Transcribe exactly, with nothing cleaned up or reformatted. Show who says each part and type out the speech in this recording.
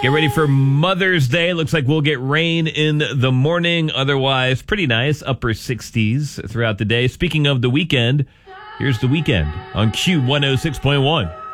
Speaker 1: Get ready for Mother's Day. Looks like we'll get rain in the morning. Otherwise, pretty nice. Upper sixties throughout the day. Speaking of the weekend, here's the weekend on Q one oh six point one.